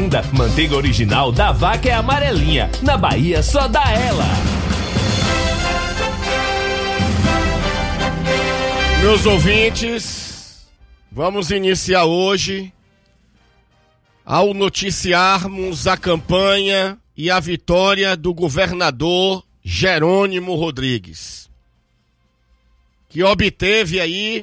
ainda, manteiga original da Vaca é amarelinha. Na Bahia só dá ela. Meus ouvintes, vamos iniciar hoje ao noticiarmos a campanha e a vitória do governador Jerônimo Rodrigues, que obteve aí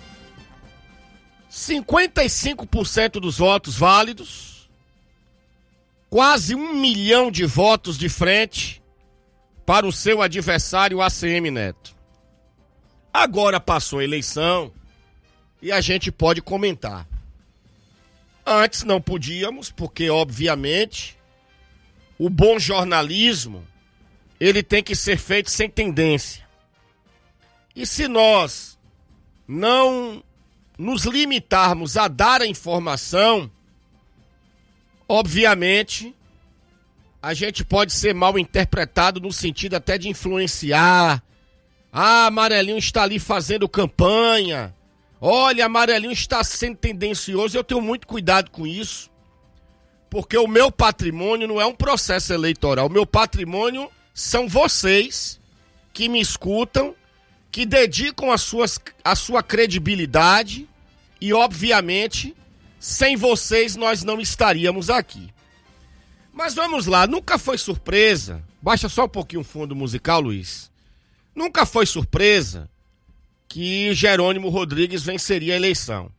55% dos votos válidos, quase 1 milhão de votos de frente para o seu adversário ACM Neto. Agora passou a eleição e a gente pode comentar. Antes não podíamos, porque obviamente o bom jornalismo ele tem que ser feito sem tendência. E se nós não nos limitarmos a dar a informação, obviamente a gente pode ser mal interpretado no sentido até de influenciar. Ah, Amarelinho está ali fazendo campanha. Olha, Amarelinho está sendo tendencioso. Eu tenho muito cuidado com isso, porque o meu patrimônio não é um processo eleitoral. O meu patrimônio são vocês que me escutam, que dedicam a sua credibilidade e, obviamente, sem vocês nós não estaríamos aqui. Mas vamos lá, nunca foi surpresa, baixa só um pouquinho o fundo musical, Luiz. Nunca foi surpresa que Jerônimo Rodrigues venceria a eleição.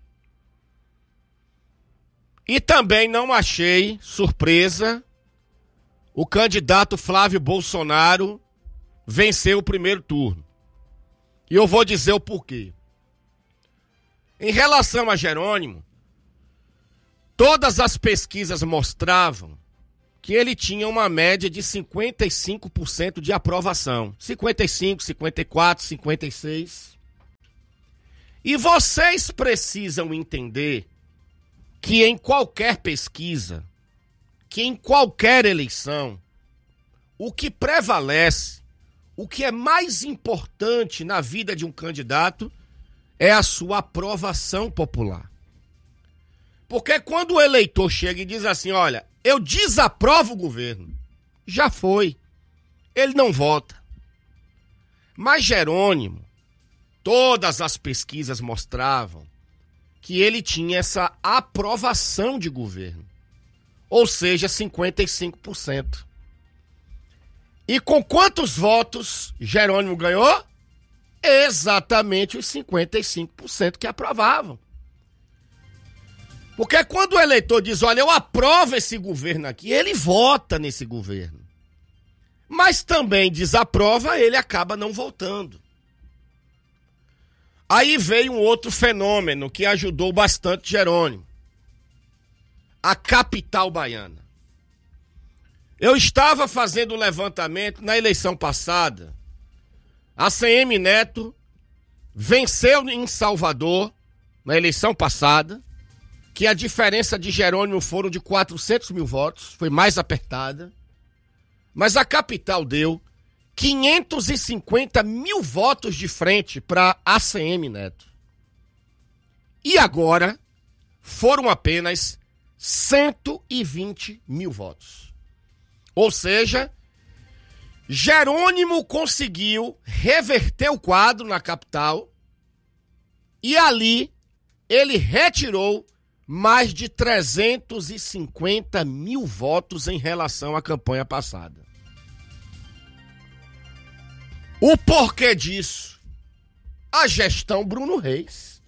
E também não achei surpresa o candidato Flávio Bolsonaro vencer o primeiro turno. E eu vou dizer o porquê. Em relação a Jerônimo, todas as pesquisas mostravam que ele tinha uma média de 55% de aprovação. 55, 54, 56. E vocês precisam entender que em qualquer pesquisa, que em qualquer eleição, o que prevalece, o que é mais importante na vida de um candidato é a sua aprovação popular. Porque quando o eleitor chega e diz assim, olha, eu desaprovo o governo, já foi, ele não vota. Mas Jerônimo, todas as pesquisas mostravam que ele tinha essa aprovação de governo, ou seja, 55%. E com quantos votos Jerônimo ganhou? Exatamente os 55% que aprovavam. Porque quando o eleitor diz, olha, eu aprovo esse governo aqui, ele vota nesse governo. Mas também desaprova, ele acaba não votando. Aí veio um outro fenômeno que ajudou bastante Jerônimo. A capital baiana. Eu estava fazendo um levantamento na eleição passada. A ACM Neto venceu em Salvador, na eleição passada, que a diferença de Jerônimo foram de 400 mil votos, foi mais apertada. Mas a capital deu 550 mil votos de frente para ACM Neto. E agora foram apenas 120 mil votos. Ou seja, Jerônimo conseguiu reverter o quadro na capital e ali ele retirou mais de 350 mil votos em relação à campanha passada. O porquê disso? A gestão Bruno Reis.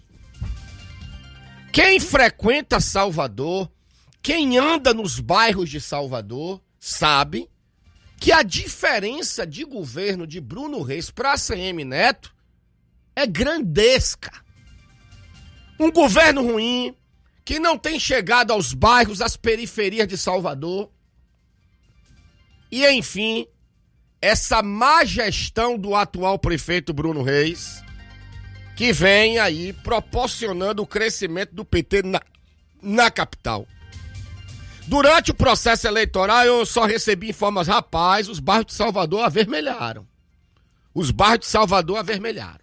Quem frequenta Salvador, quem anda nos bairros de Salvador, sabe que a diferença de governo de Bruno Reis para ACM Neto é grandesca. Um governo ruim, que não tem chegado aos bairros, às periferias de Salvador. E, enfim, essa má gestão do atual prefeito Bruno Reis, que vem aí proporcionando o crescimento do PT na capital. Durante o processo eleitoral, eu só recebi informações, rapaz, os bairros de Salvador avermelharam. Os bairros de Salvador avermelharam.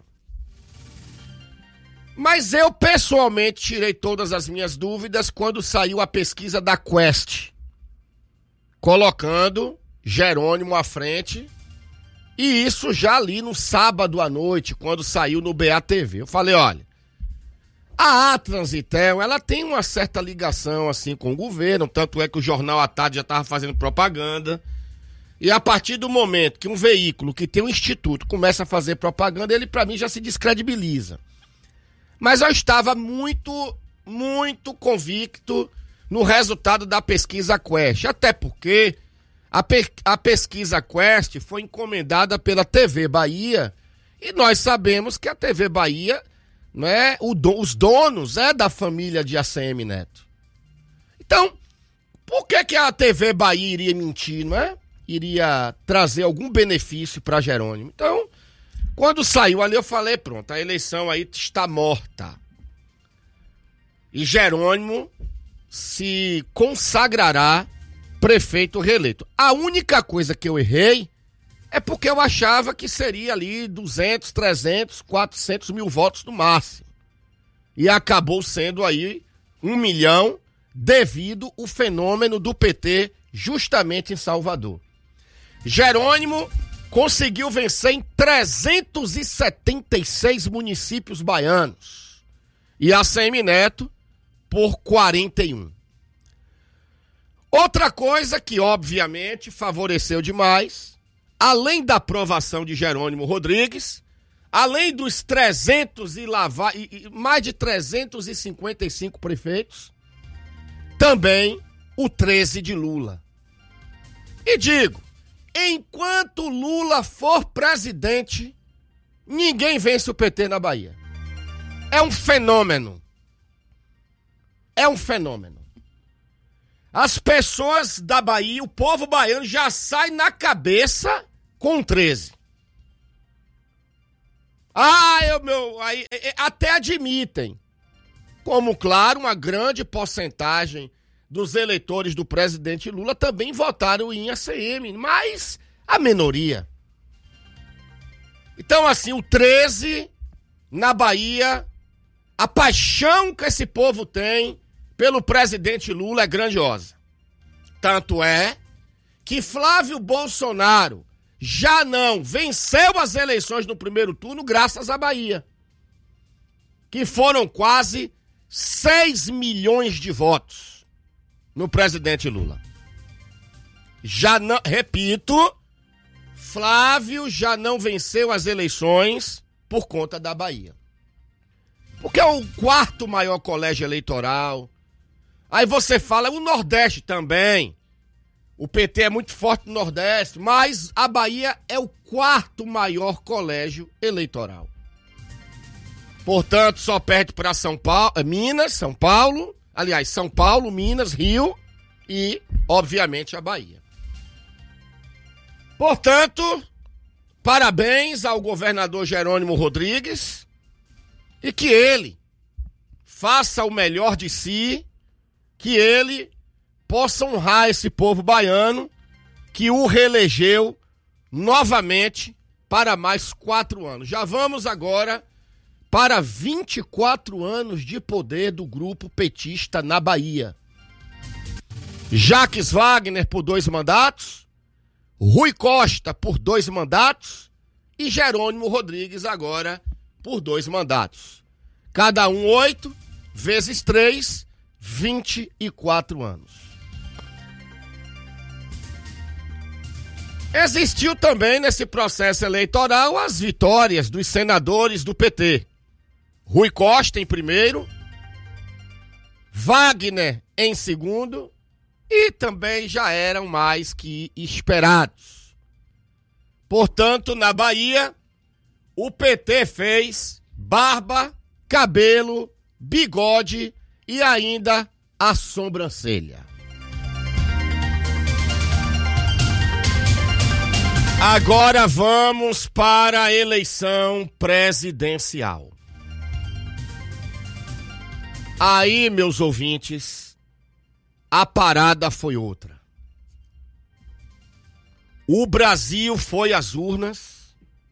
Mas eu, pessoalmente, tirei todas as minhas dúvidas quando saiu a pesquisa da Quest, colocando Jerônimo à frente, e isso já ali no sábado à noite, quando saiu no BATV. Eu falei, olha, a Transitel, ela tem uma certa ligação assim com o governo, tanto é que o Jornal à Tarde já estava fazendo propaganda, e a partir do momento que um veículo que tem um instituto começa a fazer propaganda, ele para mim já se descredibiliza. Mas eu estava muito convicto no resultado da pesquisa Quest, até porque a pesquisa Quest foi encomendada pela TV Bahia, e nós sabemos que a TV Bahia, né, os donos da família de ACM Neto. Então, por que a TV Bahia iria mentir, não é? Iria trazer algum benefício para Jerônimo? Então, quando saiu ali, eu falei, pronto, a eleição aí está morta. E Jerônimo se consagrará prefeito reeleito. A única coisa que eu errei é porque eu achava que seria ali 200, 300, 400 mil votos no máximo. E acabou sendo aí 1 milhão devido ao fenômeno do PT justamente em Salvador. Jerônimo conseguiu vencer em 376 municípios baianos e ACM Neto por 41. Outra coisa que obviamente favoreceu demais, além da aprovação de Jerônimo Rodrigues, além dos mais de 355 prefeitos, também o 13 de Lula. E digo, enquanto Lula for presidente, ninguém vence o PT na Bahia. É um fenômeno. É um fenômeno. As pessoas da Bahia, o povo baiano já sai na cabeça com 13. Até admitem. Como, claro, uma grande porcentagem dos eleitores do presidente Lula também votaram em ACM, mas a minoria. Então, assim, o 13 na Bahia, a paixão que esse povo tem pelo presidente Lula é grandiosa. Tanto é que Flávio Bolsonaro já não venceu as eleições no primeiro turno graças à Bahia, que foram quase 6 milhões de votos no presidente Lula. Já não, repito, Flávio já não venceu as eleições por conta da Bahia. Porque é o 4º maior colégio eleitoral. Aí você fala, o Nordeste também. O PT é muito forte no Nordeste, mas a Bahia é o 4º maior colégio eleitoral. Portanto, só perde para São Paulo, Minas, Rio e, obviamente, a Bahia. Portanto, parabéns ao governador Jerônimo Rodrigues e que ele faça o melhor de si, que ele possa honrar esse povo baiano que o reelegeu novamente para mais 4 anos. Já vamos agora para 24 anos de poder do grupo petista na Bahia. Jacques Wagner por 2 mandatos, Rui Costa por 2 mandatos e Jerônimo Rodrigues agora por 2 mandatos. Cada um 8 vezes 3, 24 anos. Existiu também nesse processo eleitoral as vitórias dos senadores do PT. Rui Costa em primeiro, Wagner em segundo e também já eram mais que esperados. Portanto, na Bahia, o PT fez barba, cabelo, bigode e ainda a sobrancelha. Agora vamos para a eleição presidencial. Aí, meus ouvintes, a parada foi outra. O Brasil foi às urnas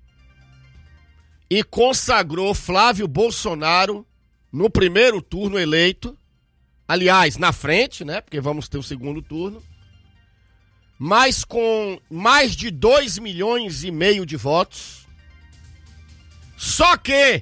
e consagrou Flávio Bolsonaro no primeiro turno eleito, aliás, na frente, né? Porque vamos ter o segundo turno, mas com mais de 2,5 milhões de votos. Só que,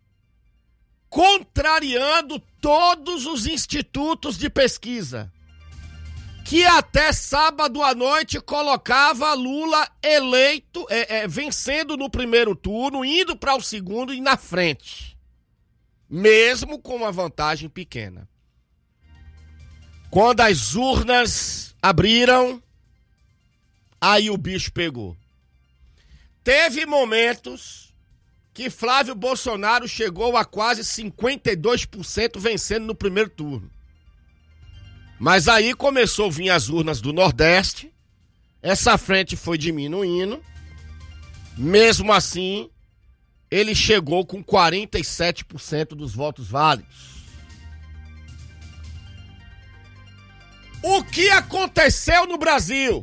contrariando todos os institutos de pesquisa, que até sábado à noite colocava Lula eleito, vencendo no primeiro turno, indo para o segundo e na frente, mesmo com uma vantagem pequena. Quando as urnas abriram, aí o bicho pegou. Teve momentos que Flávio Bolsonaro chegou a quase 52% vencendo no primeiro turno. Mas aí começou a vir as urnas do Nordeste, essa frente foi diminuindo, mesmo assim, ele chegou com 47% dos votos válidos. O que aconteceu no Brasil?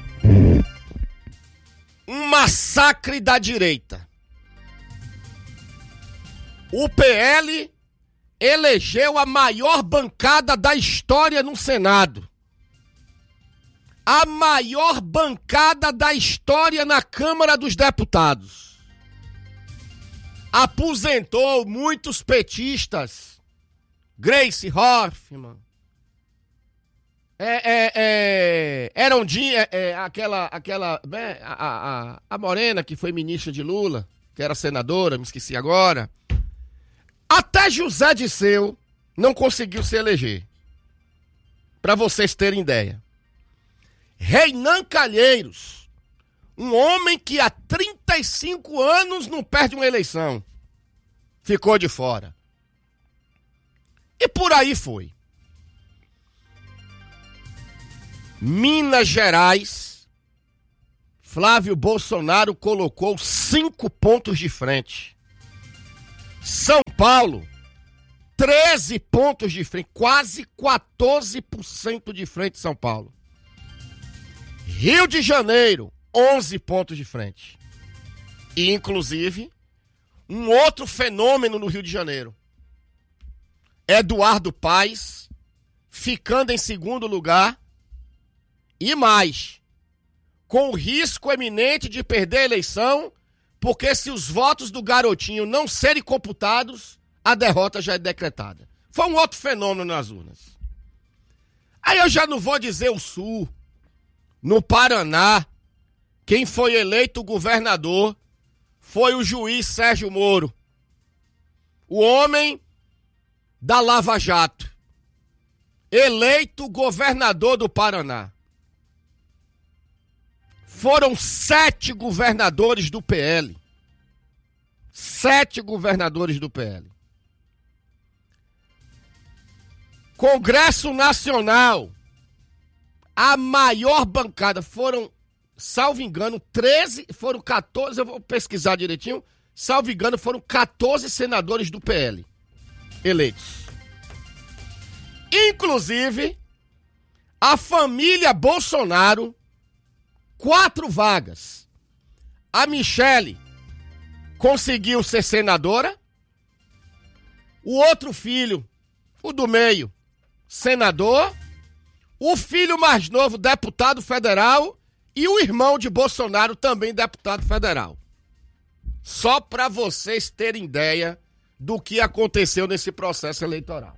Um massacre da direita. O PL elegeu a maior bancada da história no Senado. A maior bancada da história na Câmara dos Deputados. Aposentou muitos petistas. Grace Hoffmann. Erondinha, a morena que foi ministra de Lula, que era senadora, me esqueci agora. Até José Disseu não conseguiu se eleger. Para vocês terem ideia. Reinan Calheiros, um homem que há 35 anos não perde uma eleição, ficou de fora. E por aí foi. Minas Gerais, Flávio Bolsonaro colocou 5 pontos de frente. São Paulo, 13 pontos de frente, quase 14% de frente São Paulo. Rio de Janeiro, 11 pontos de frente. E, inclusive, um outro fenômeno no Rio de Janeiro. Eduardo Paes, ficando em segundo lugar, e mais, com o risco eminente de perder a eleição, porque se os votos do garotinho não serem computados, a derrota já é decretada. Foi um outro fenômeno nas urnas. Aí eu já não vou dizer o Sul. No Paraná, quem foi eleito governador foi o juiz Sérgio Moro, o homem da Lava Jato, eleito governador do Paraná. Foram 7 governadores do PL. 7 governadores do PL. Congresso Nacional, a maior bancada, foram, salvo engano, 14, eu vou pesquisar direitinho, salvo engano, foram 14 senadores do PL eleitos. Inclusive, a família Bolsonaro, 4 vagas. A Michele conseguiu ser senadora. O outro filho, o do meio, senador. O filho mais novo, deputado federal. E o irmão de Bolsonaro, também deputado federal. Só para vocês terem ideia do que aconteceu nesse processo eleitoral.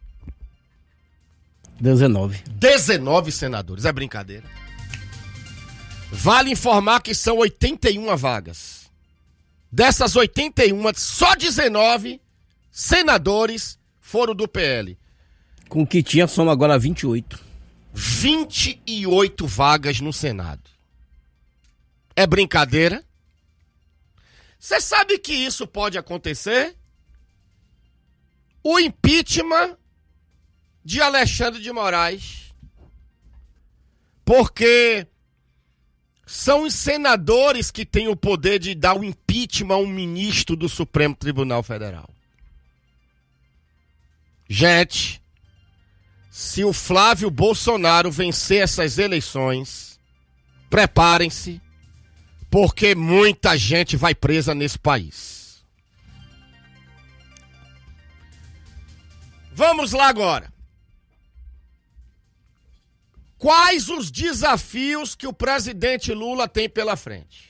19 senadores, é brincadeira. Vale informar que são 81 vagas. Dessas 81, só 19 senadores foram do PL. Com o que tinha, soma agora 28. 28 vagas no Senado. É brincadeira? Você sabe que isso pode acontecer? O impeachment de Alexandre de Moraes. Porque são os senadores que têm o poder de dar o impeachment a um ministro do Supremo Tribunal Federal. Gente, se o Flávio Bolsonaro vencer essas eleições, preparem-se, porque muita gente vai presa nesse país. Vamos lá agora. Quais os desafios que o presidente Lula tem pela frente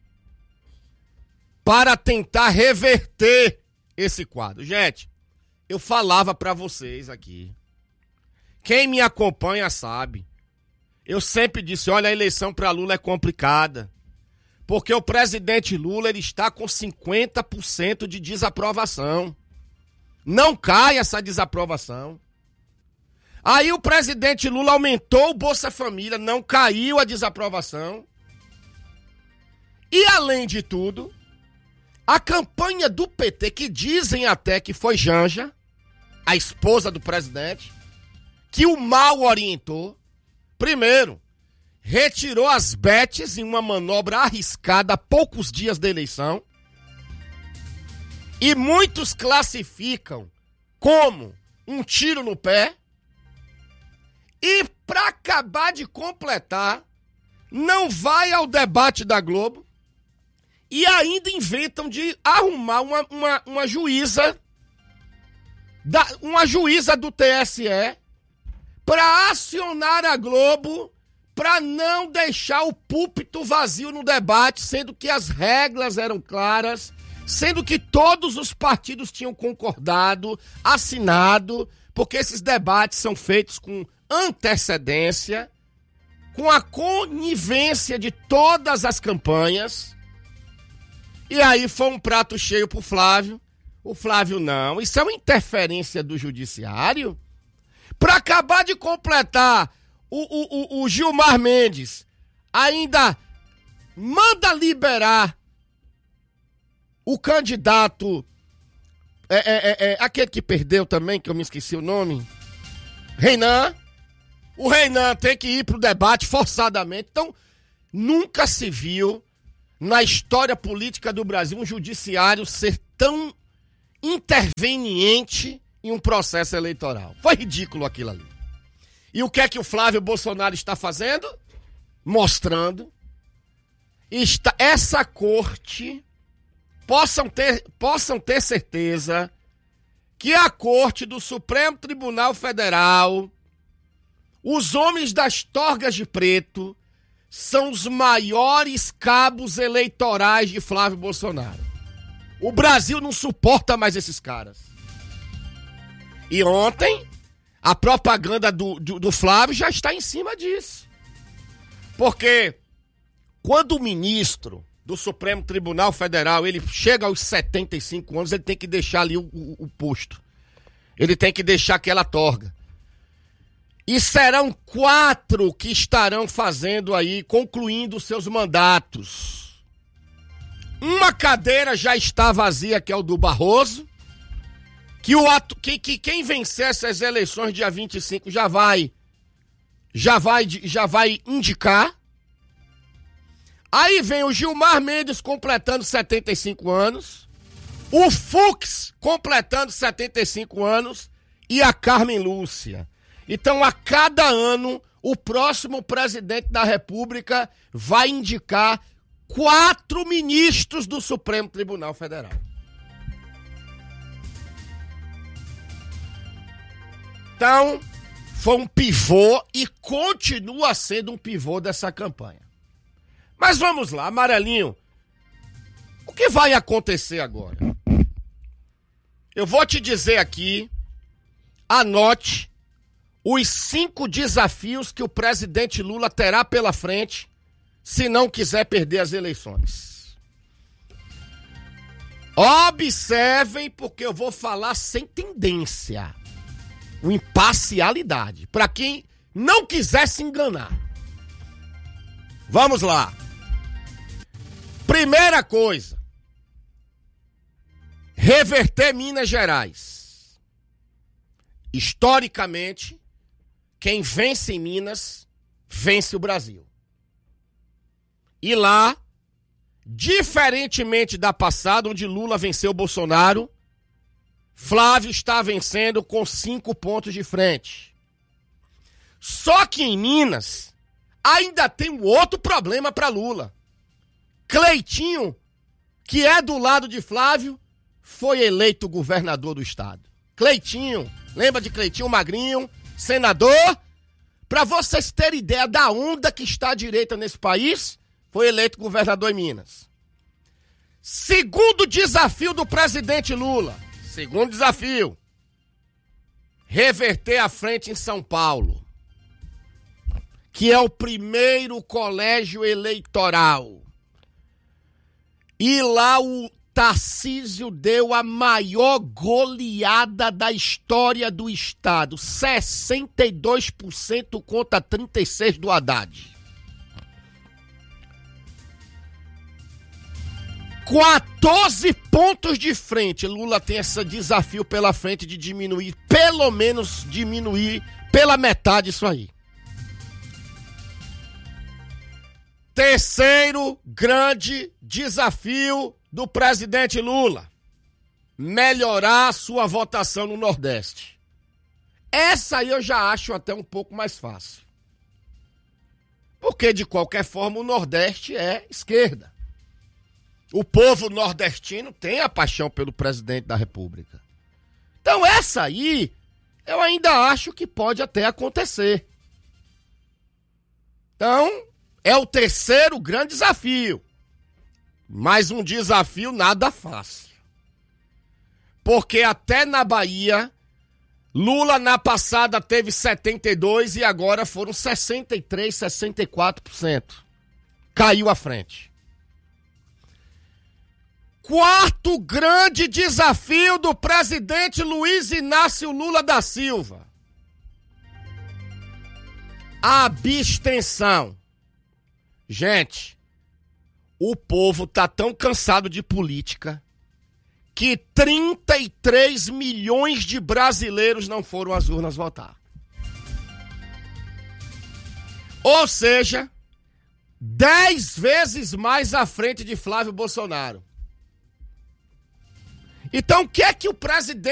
para tentar reverter esse quadro? Gente, eu falava para vocês aqui, quem me acompanha sabe, eu sempre disse, olha, a eleição para Lula é complicada, porque o presidente Lula ele está com 50% de desaprovação. Não cai essa desaprovação. Aí o presidente Lula aumentou o Bolsa Família, não caiu a desaprovação. E além de tudo, a campanha do PT, que dizem até que foi Janja, a esposa do presidente, que o mal orientou, primeiro, retirou as bets em uma manobra arriscada a poucos dias da eleição. E muitos classificam como um tiro no pé. E para acabar de completar, não vai ao debate da Globo e ainda inventam de arrumar uma juíza, uma juíza do TSE para acionar a Globo para não deixar o púlpito vazio no debate, sendo que as regras eram claras, sendo que todos os partidos tinham concordado, assinado, porque esses debates são feitos com antecedência, com a conivência de todas as campanhas. E aí foi um prato cheio pro Flávio. O Flávio não. Isso é uma interferência do judiciário. Para acabar de completar, o Gilmar Mendes ainda manda liberar o candidato, aquele que perdeu também, que eu me esqueci o nome, Renan. O Renan tem que ir pro debate forçadamente. Então, nunca se viu na história política do Brasil um judiciário ser tão interveniente em um processo eleitoral. Foi ridículo aquilo ali. E o que é que o Flávio Bolsonaro está fazendo? Mostrando. Essa corte, possam ter certeza que a corte do Supremo Tribunal Federal, os homens das torgas de preto, são os maiores cabos eleitorais de Flávio Bolsonaro. O Brasil não suporta mais esses caras. E ontem, a propaganda do Flávio já está em cima disso. Porque quando o ministro do Supremo Tribunal Federal, ele chega aos 75 anos, ele tem que deixar ali o posto. Ele tem que deixar aquela torga. E serão 4 que estarão fazendo aí, concluindo seus mandatos. Uma cadeira já está vazia, que é o do Barroso, que quem vencer essas eleições dia 25 já vai indicar. Aí vem o Gilmar Mendes completando 75 anos, o Fux completando 75 anos e a Carmen Lúcia. Então, a cada ano, o próximo presidente da República vai indicar 4 ministros do Supremo Tribunal Federal. Então, foi um pivô e continua sendo um pivô dessa campanha. Mas vamos lá, Amarelinho. O que vai acontecer agora? Eu vou te dizer aqui, anote os 5 desafios que o presidente Lula terá pela frente se não quiser perder as eleições. Observem, porque eu vou falar sem tendência, com imparcialidade, para quem não quiser se enganar. Vamos lá. Primeira coisa, reverter Minas Gerais. Historicamente, quem vence em Minas, vence o Brasil. E lá, diferentemente da passada, onde Lula venceu Bolsonaro, Flávio está vencendo com 5 pontos de frente. Só que em Minas, ainda tem um outro problema para Lula. Cleitinho, que é do lado de Flávio, foi eleito governador do estado. Cleitinho, lembra de Cleitinho Magrinho, senador? Para vocês terem ideia da onda que está à direita nesse país, foi eleito governador em Minas. Segundo desafio do presidente Lula. Segundo desafio. Reverter a frente em São Paulo, que é o primeiro colégio eleitoral. E lá o Tarcísio deu a maior goleada da história do estado. 62% contra 36% do Haddad. 14 pontos de frente. Lula tem esse desafio pela frente de diminuir, pelo menos diminuir pela metade isso aí. Terceiro grande desafio do presidente Lula: melhorar a sua votação no Nordeste. Essa aí eu já acho até um pouco mais fácil. Porque, de qualquer forma, o Nordeste é esquerda. O povo nordestino tem a paixão pelo presidente da República. Então, essa aí, eu ainda acho que pode até acontecer. Então, é o terceiro grande desafio. Mas um desafio nada fácil. Porque até na Bahia, Lula na passada teve 72% e agora foram 63%, 64%. Caiu à frente. Quarto grande desafio do presidente Luiz Inácio Lula da Silva: a abstenção. Gente, o povo tá tão cansado de política que 33 milhões de brasileiros não foram às urnas votar. Ou seja, 10 vezes mais à frente de Flávio Bolsonaro. Então, o que é que o presidente